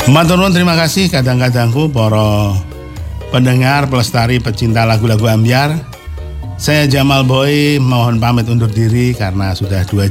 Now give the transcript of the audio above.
Matur nuwun, terima kasih kadang-kadangku para pendengar, pelestari, pecinta lagu-lagu ambyar. Saya Jamal Boy mohon pamit undur diri karena sudah 2